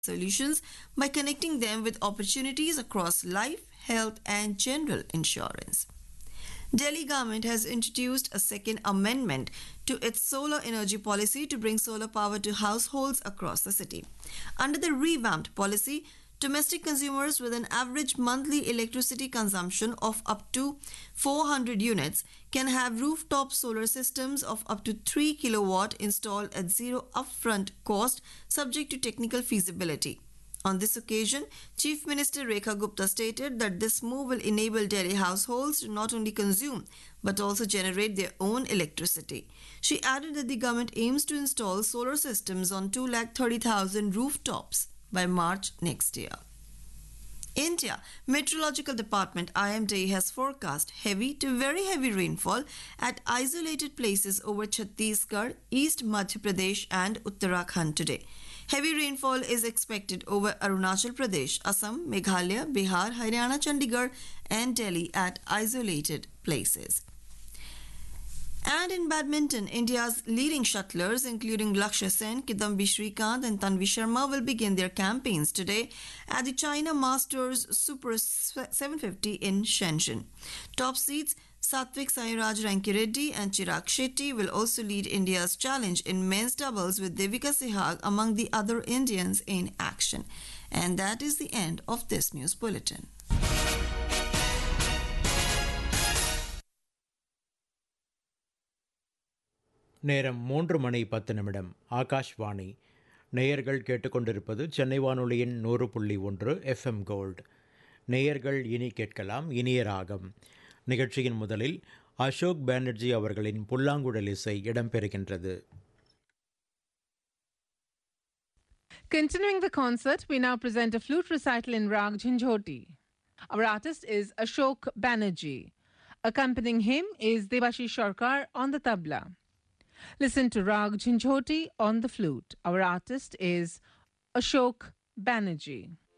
solutions by connecting them with opportunities across life, health, and general insurance. Delhi government has introduced a second amendment to its solar energy policy to bring solar power to households across the city. Under the revamped policy, domestic consumers with an average monthly electricity consumption of up to 400 units can have rooftop solar systems of up to 3 kilowatt installed at zero upfront cost subject to technical feasibility. On this occasion, Chief Minister Rekha Gupta stated that this move will enable Delhi households to not only consume but also generate their own electricity. She added that the government aims to install solar systems on 230,000 rooftops by March next year. India Meteorological Department IMD has forecast heavy to very heavy rainfall at isolated places over Chhattisgarh, East Madhya Pradesh and Uttarakhand today. Heavy rainfall is expected over Arunachal Pradesh, Assam, Meghalaya, Bihar, Haryana, Chandigarh and Delhi at isolated places. And in badminton, India's leading shuttlers, including Lakshya Sen, Kidambi Shrikant, and Tanvi Sharma, will begin their campaigns today at the China Masters Super 750 in Shenzhen. Top seeds Satvik Sairaj Rankireddy and Chirag Shetty will also lead India's challenge in men's doubles with Devika Sehag among the other Indians in action. And that is the end of this news bulletin. நேரம் 3:10 ஆகாஷ்வாணி. நேயர்கள் கேட்டுக்கொண்டிருப்பது சென்னை வானொலியின் 100.1 FM gold. நேயர்கள் இனி கேட்கலாம் இனிய ராகம். நிகழ்ச்சியின் முதலில் அசோக் பானர்ஜி அவர்களின் புல்லாங்குழல் இசை இடம்பெறுகின்றது. Continuing the concert, we now present a flute recital in Rag Jhanjhoti. Our artist is Ashok Banerjee. Accompanying him is Debashish Sarkar on the tabla. Listen to Rag Jhanjhoti on the flute. Our artist is Ashok Banerjee.